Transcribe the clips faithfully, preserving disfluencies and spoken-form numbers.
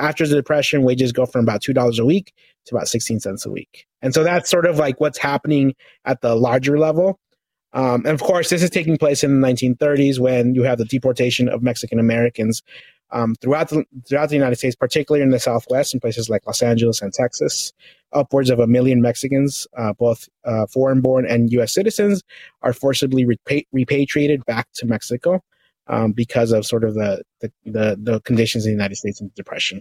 after the Depression, wages go from about two dollars a week to about sixteen cents a week. And so that's sort of like what's happening at the larger level. Um, and of course, this is taking place in the nineteen thirties when you have the deportation of Mexican Americans um, throughout the, throughout the United States, particularly in the Southwest, in places like Los Angeles and Texas. Upwards of a million Mexicans, uh, both uh, foreign-born and U S citizens, are forcibly repa- repatriated back to Mexico um, because of sort of the, the the the conditions in the United States in the Depression.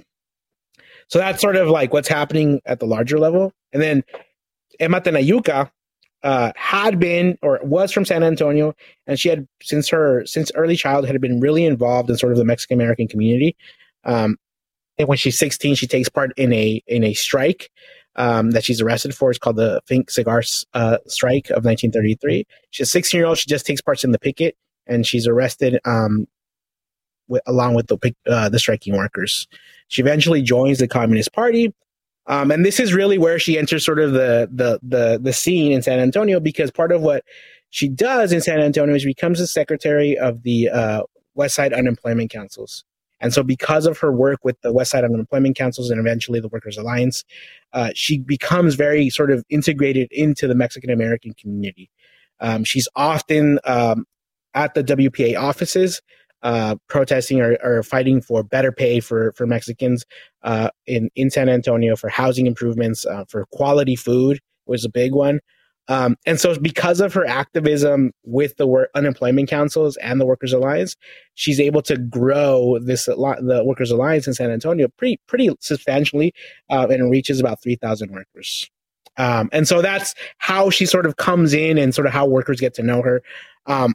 So that's sort of like what's happening at the larger level. And then Emma Tenayuca uh, had been or was from San Antonio, and she had since her since early childhood had been really involved in sort of the Mexican American community. Um, and when she's sixteen, she takes part in a in a strike um, that she's arrested for. It's called the Pink Cigar uh, Strike of nineteen thirty-three. She's a sixteen year old. She just takes part in the picket, and she's arrested um, with, along with the uh, the striking workers. She eventually joins the Communist Party. Um, and this is really where she enters sort of the, the the the scene in San Antonio, because part of what she does in San Antonio is she becomes the secretary of the uh, West Side Unemployment Councils. And so because of her work with the West Side Unemployment Councils and eventually the Workers' Alliance, uh, she becomes very sort of integrated into the Mexican American community. Um, she's often um, at the W P A offices, Uh, protesting or, or fighting for better pay for, for Mexicans uh, in, in San Antonio, for housing improvements, uh, for quality food was a big one. Um, and so because of her activism with the work, unemployment councils and the Workers' Alliance, she's able to grow this the Workers' Alliance in San Antonio pretty pretty substantially, uh, and it reaches about three thousand workers. Um, and so that's how she sort of comes in and sort of how workers get to know her. Um,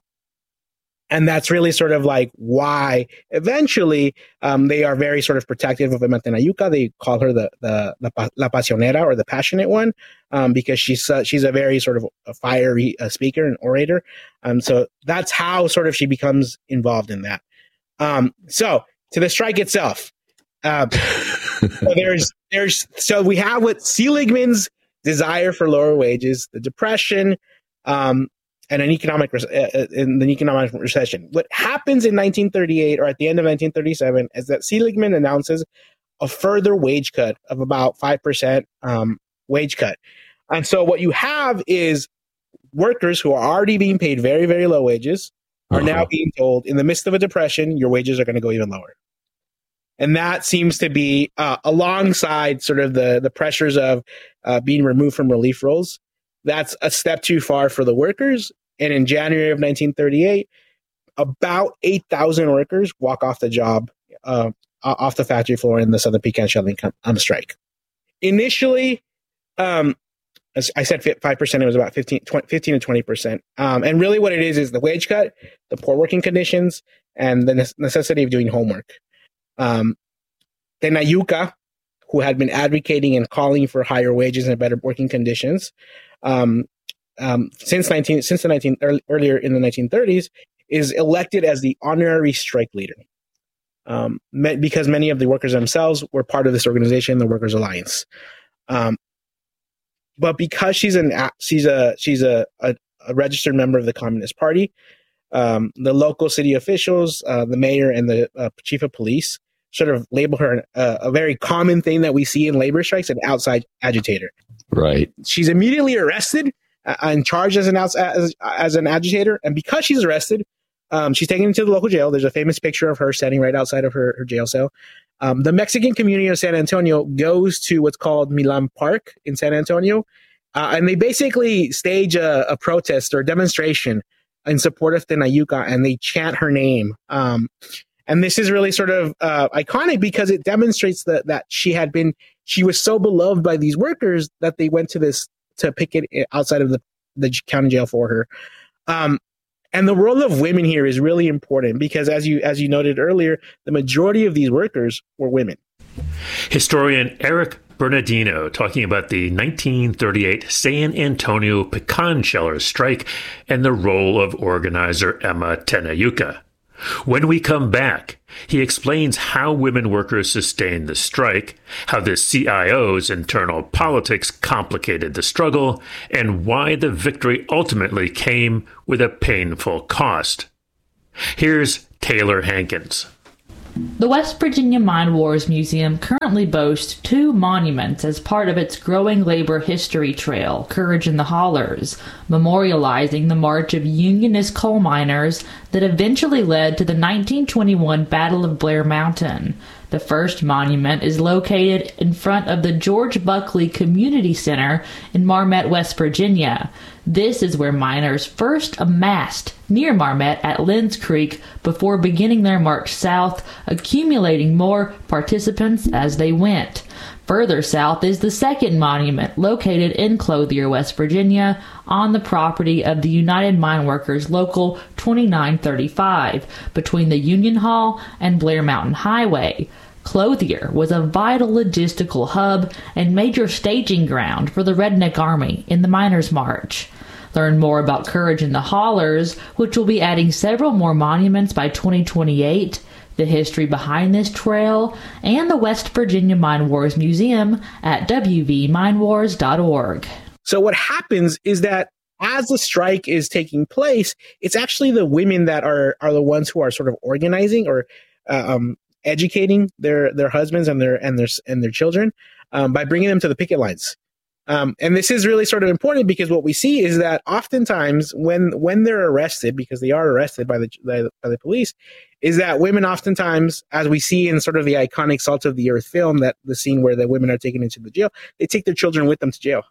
And that's really sort of like why eventually um, they are very sort of protective of Emma Tenayuca. They call her the the La, la Pasionera, or the passionate one, um, because she's uh, she's a very sort of a fiery uh, speaker and orator. Um, so that's how sort of she becomes involved in that. Um, so to the strike itself, uh, so there's there's so we have what Seligman's desire for lower wages, the Depression, um, and an economic uh, in the economic recession. What happens in nineteen thirty-eight, or at the end of nineteen thirty-seven, is that Seligman announces a further wage cut of about five percent um, wage cut. And so what you have is workers who are already being paid very, very low wages are uh-huh. now being told, in the midst of a depression, your wages are going to go even lower. And that seems to be uh, alongside sort of the, the pressures of uh, being removed from relief roles. That's a step too far for the workers. And in January of nineteen thirty-eight, about eight thousand workers walk off the job, uh, off the factory floor in the Southern Pecan Shelling um, strike. Initially, um, as I said, five percent, it was about fifteen, twenty, fifteen to twenty percent. Um, and really what it is is the wage cut, the poor working conditions, and the ne- necessity of doing homework. Um, Tenayuca, who had been advocating and calling for higher wages and better working conditions, um, um, since nineteen since the nineteen early, earlier in the nineteen thirties, is elected as the honorary strike leader, um, me, because many of the workers themselves were part of this organization, the Workers' Alliance. Um, but because she's an she's a she's a, a, a registered member of the Communist Party, um, the local city officials, uh, the mayor, and the uh, chief of police sort of label her uh, a very common thing that we see in labor strikes, an outside agitator. Right. She's immediately arrested uh, and charged as an outs- as, as an agitator. And because she's arrested, um, she's taken into the local jail. There's a famous picture of her standing right outside of her, her jail cell. Um, the Mexican community of San Antonio goes to what's called Milan Park in San Antonio, uh, and they basically stage a, a protest or demonstration in support of Tenayuca, and they chant her name. Um, And this is really sort of uh, iconic because it demonstrates that that she had been, she was so beloved by these workers that they went to this, to picket outside of the, the county jail for her. Um, and the role of women here is really important because as you, as you noted earlier, the majority of these workers were women. Historian Eric Bernardino talking about the nineteen thirty-eight San Antonio pecan shellers strike and the role of organizer Emma Tenayuca. When we come back, he explains how women workers sustained the strike, how the C I O's internal politics complicated the struggle, and why the victory ultimately came with a painful cost. Here's Taylor Hankins. The West Virginia Mine Wars Museum currently boasts two monuments as part of its growing labor history trail, Courage in the Hollers, memorializing the march of Unionist coal miners that eventually led to the nineteen twenty-one Battle of Blair Mountain. The first monument is located in front of the George Buckley Community Center in Marmet, West Virginia. This is where miners first amassed near Marmet at Lynn's Creek before beginning their march south, accumulating more participants as they went. Further south is the second monument, located in Clothier, West Virginia, on the property of the United Mine Workers Local twenty-nine thirty-five, between the Union Hall and Blair Mountain Highway. Clothier was a vital logistical hub and major staging ground for the Redneck Army in the Miners' March. Learn more about Courage in the Hollers, which will be adding several more monuments by twenty twenty-eight, the history behind this trail, and the West Virginia Mine Wars Museum at w v mine wars dot org. So what happens is that as the strike is taking place, it's actually the women that are are the ones who are sort of organizing or uh, um, educating their their husbands and their and their and their children um, by bringing them to the picket lines. Um, and this is really sort of important because what we see is that oftentimes when when they're arrested, because they are arrested by the by, by the police, is that women oftentimes, as we see in sort of the iconic Salt of the Earth film, that the scene where the women are taken into the jail, they take their children with them to jail.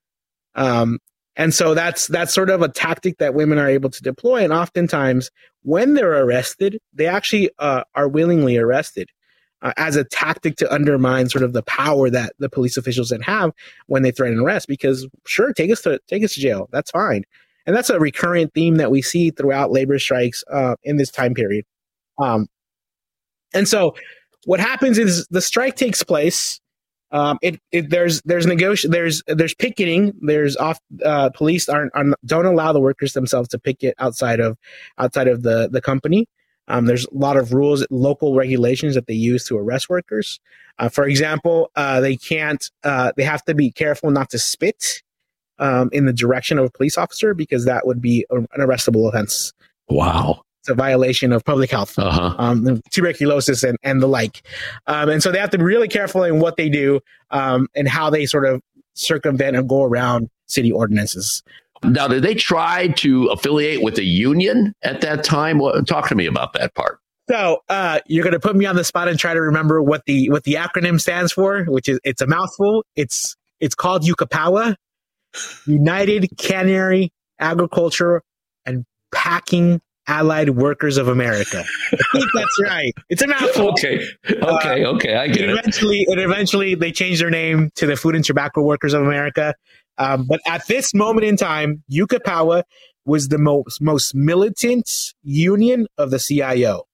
Um, and so that's that's sort of a tactic that women are able to deploy. And oftentimes when they're arrested, they actually uh, are willingly arrested. Uh, as a tactic to undermine sort of the power that the police officials then have when they threaten arrest, because sure, take us to take us to jail. That's fine. And that's a recurrent theme that we see throughout labor strikes uh, in this time period. Um, and so what happens is the strike takes place. Um, it, it there's there's negoti- there's there's picketing. There's off uh, police aren't, aren't don't allow the workers themselves to picket outside of outside of the the company. Um, there's a lot of rules, local regulations that they use to arrest workers. Uh, for example, uh, they can't, uh, they have to be careful not to spit um, in the direction of a police officer because that would be an arrestable offense. Wow. It's a violation of public health, uh-huh. um, tuberculosis and, and the like. Um, and so they have to be really careful in what they do um, and how they sort of circumvent and go around city ordinances. Now, did they try to affiliate with a union at that time? What, talk to me about that part. So uh, you're going to put me on the spot and try to remember what the what the acronym stands for, which is it's a mouthful. It's it's called UCAPAWA, United Cannery Agriculture and Packing Allied Workers of America. I think that's right. It's a mouthful. Okay, okay, uh, okay. I get it. Eventually, it. eventually they changed their name to the Food and Tobacco Workers of America. Um, but at this moment in time, UCAPAWA was the most, most militant union of the C I O.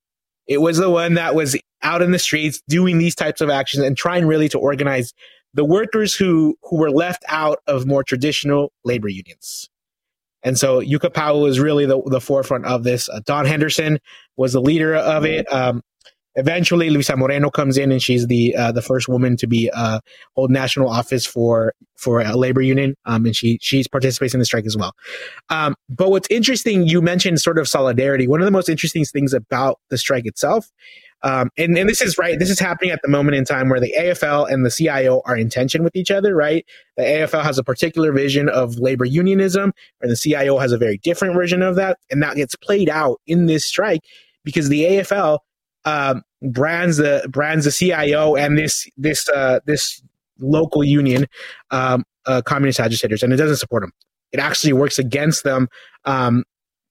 It was the one that was out in the streets doing these types of actions and trying really to organize the workers who, who were left out of more traditional labor unions. And so UCAPAWA was really the, the forefront of this. Uh, Dawn Henderson was the leader of it. Um, Eventually, Luisa Moreno comes in, and she's the uh, the first woman to be uh, hold national office for for a labor union, um, and she she participates in the strike as well. Um, but what's interesting, you mentioned sort of solidarity. One of the most interesting things about the strike itself, um, and and this is right, this is happening at the moment in time where the A F L and the C I O are in tension with each other. Right, the A F L has a particular vision of labor unionism, and the C I O has a very different version of that, and that gets played out in this strike because the A F L. Um, brands the brands the C I O and this this uh, this local union, um, uh, communist agitators, and it doesn't support them. It actually works against them, um,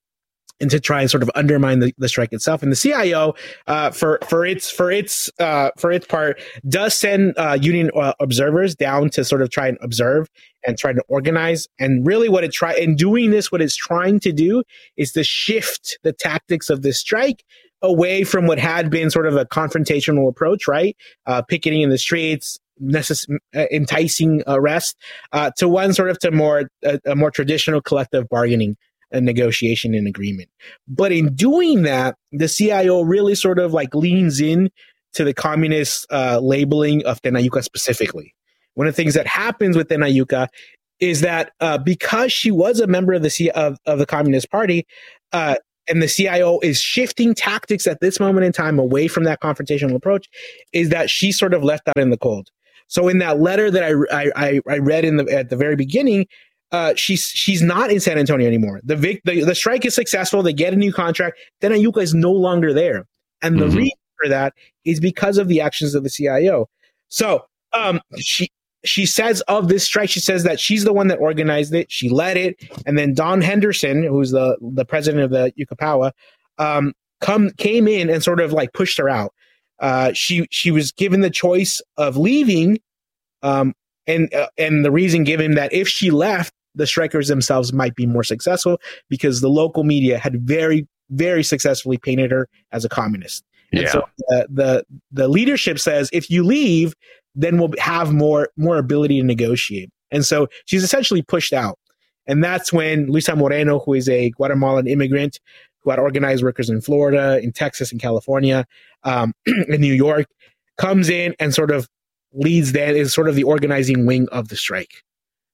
and to try and sort of undermine the, the strike itself. And the C I O, uh, for for its for its uh, for its part, does send uh, union uh, observers down to sort of try and observe and try to organize. And really, what it try in doing this, what it's trying to do is to shift the tactics of this strike away from what had been sort of a confrontational approach, right? Uh, picketing in the streets, necess- uh, enticing arrest, uh, to one sort of to more uh, a more traditional collective bargaining and negotiation and agreement. But in doing that, the C I O really sort of like leans in to the communist uh, labeling of Tenayuca specifically. One of the things that happens with Tenayuca is that uh, because she was a member of the C- of, of the Communist Party, uh, and the C I O is shifting tactics at this moment in time away from that confrontational approach, is that she's sort of left out in the cold. So in that letter that I, I, I read in the at the very beginning, uh, she's she's not in San Antonio anymore. The, vic, the the strike is successful. They get a new contract. Tena Yuka is no longer there. And the mm-hmm. reason for that is because of the actions of the C I O. So um, she she says of this strike, she says that she's the one that organized it. She led it. And then Don Henderson, who's the, the president of the Yukapawa, um, come came in and sort of like pushed her out. Uh, she she was given the choice of leaving, um, and uh, and the reason given that if she left, the strikers themselves might be more successful because the local media had very, very successfully painted her as a communist. And yeah. so uh, the the leadership says, if you leave, then we'll have more more ability to negotiate. And so she's essentially pushed out. And that's when Luisa Moreno, who is a Guatemalan immigrant who had organized workers in Florida, in Texas, in California, um, in New York, comes in and sort of leads that, is sort of the organizing wing of the strike.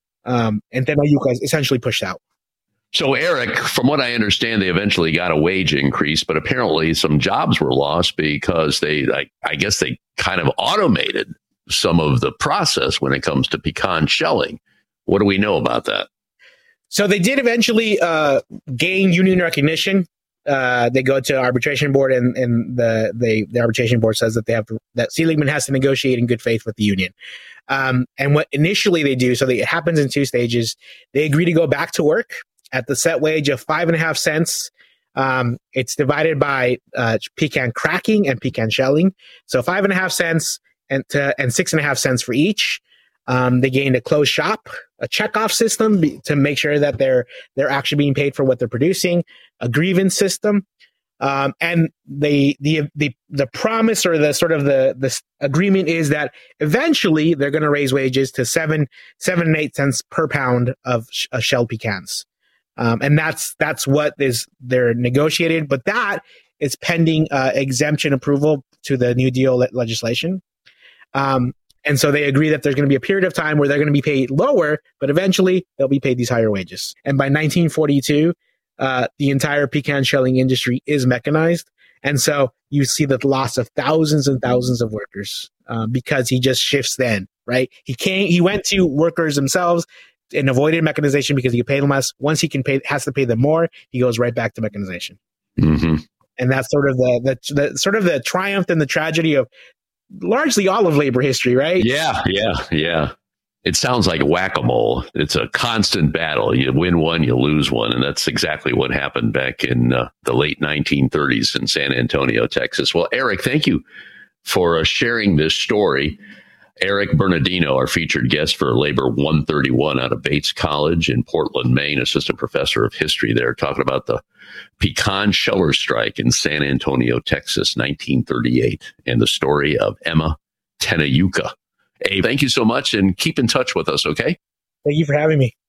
Um, and Tena Yuka is essentially pushed out. So, Eric, from what I understand, they eventually got a wage increase, but apparently some jobs were lost because they, I, I guess they kind of automated some of the process when it comes to pecan shelling. What do we know about that? So they did eventually uh, gain union recognition. Uh, they go to arbitration board, and, and the they, the arbitration board says that they have to, that Seligman has to negotiate in good faith with the union. Um, and what initially they do, so they, it happens in two stages. They agree to go back to work at the set wage of five and a half cents. Um, it's divided by uh, pecan cracking and pecan shelling. So five and a half cents and to, and six and a half cents for each. Um, they gained a closed shop, a checkoff system be, to make sure that they're they're actually being paid for what they're producing, a grievance system, um, and the the the the promise or the sort of the the agreement is that eventually they're going to raise wages to seven seven and eight cents per pound of sh- uh, shelled pecans, um, and that's that's what is they're negotiated. But that is pending uh, exemption approval to the New Deal le- legislation. Um, And so they agree that there's going to be a period of time where they're going to be paid lower, but eventually they'll be paid these higher wages. And by nineteen forty-two, uh, the entire pecan shelling industry is mechanized. And so you see the loss of thousands and thousands of workers uh, because he just shifts then, right? He came, he went to workers themselves and avoided mechanization because he could pay them less. Once he can pay, has to pay them more, he goes right back to mechanization. Mm-hmm. And that's sort of the, the, the sort of the triumph and the tragedy of largely all of labor history, right? Yeah, yeah, yeah. It sounds like whack-a-mole. It's a constant battle. You win one, you lose one. And that's exactly what happened back in uh, the late nineteen thirties in San Antonio, Texas. Well, Eric, thank you for uh, sharing this story. Eric Bernardino, our featured guest for Labor one thirty-one out of Bates College in Portland, Maine, assistant professor of history there, talking about the pecan sheller strike in San Antonio, Texas, nineteen thirty-eight, and the story of Emma Tena Yuka. Hey, thank you so much, and keep in touch with us, okay? Thank you for having me.